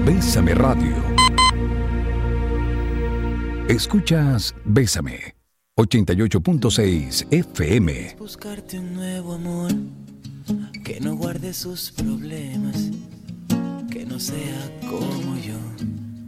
Bésame Radio. Escuchas Bésame 88.6 FM. Buscarte un nuevo amor que no guarde sus problemas, que no sea como yo.